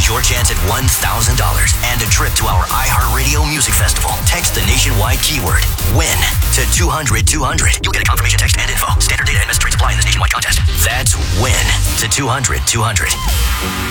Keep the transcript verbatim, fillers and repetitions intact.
your chance at one thousand dollars and a trip to our iHeartRadio Music Festival. Text the nationwide keyword WIN to two hundred two hundred. You'll get a confirmation text and info. Standard data and message rates apply in this nationwide contest. That's WIN to two hundred two hundred.